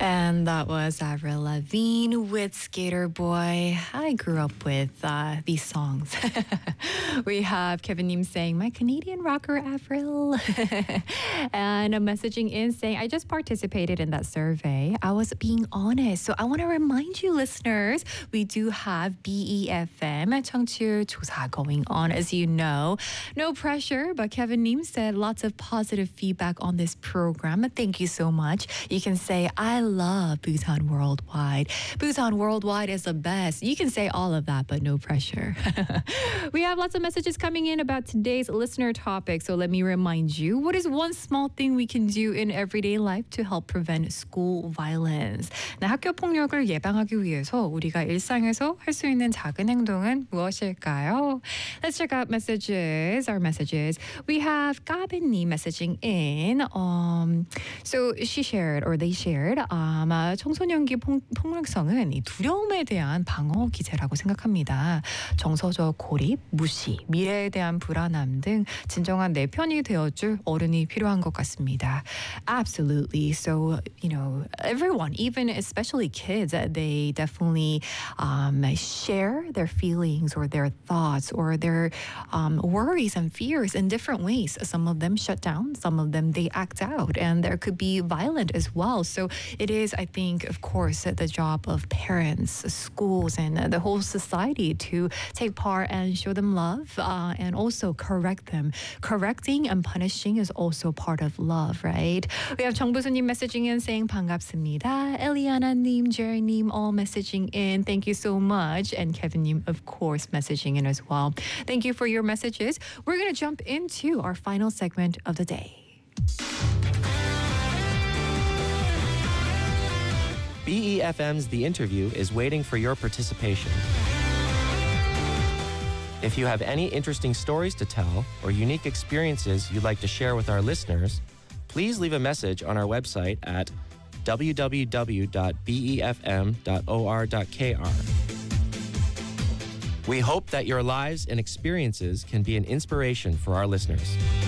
And that was Avril Lavigne with Skater Boy. I grew up with these songs. We have Kevin Nim saying, my Canadian rocker Avril. And messaging in saying, I just participated in that survey. I was being honest. So I want to remind you listeners, we do have BEFM 청취율 조사 going on, as you know. No pressure, but Kevin Nim said lots of positive feedback on this program. Thank you so much. You can say, I love Busan Worldwide. Busan Worldwide is the best. You can say all of that, but no pressure. We have lots of messages coming in about today's listener topic. So let me remind you, what is one small thing we can do in everyday life to help prevent school violence? 나 학교 폭력을 예방하기 위해서 우리가 일상에서 할 수 있는 작은 행동은 무엇일까요? Let's check out messages, our messages. We have Gabini messaging in. So she shared, or they shared, 아마 청소년기 폭력성은 이 두려움에 대한 방어 기제라고 생각합니다. 정서적 고립, 무시, 미래에 대한 불안함 등 진정한 내 편이 되어줄 어른이 필요한 것 같습니다. Absolutely. So, everyone, even especially kids, they definitely share their feelings or their thoughts or their worries and fears in different ways. Some of them shut down, some of them they act out, and there could be violent as well. So it is, I think, of course, the job of parents, schools, and the whole society to take part and show them love and also correct them. Correcting and punishing is also part of love, right? We have 정부수님 messaging in saying 반갑습니다. Eliana-님, Jerry-님 all messaging in. Thank you so much. And Kevin-님, of course, messaging in as well. Thank you for your messages. We're going to jump into our final segment of the day. BEFM's The Interview is waiting for your participation. If you have any interesting stories to tell or unique experiences you'd like to share with our listeners, please leave a message on our website at www.befm.or.kr. We hope that your lives and experiences can be an inspiration for our listeners.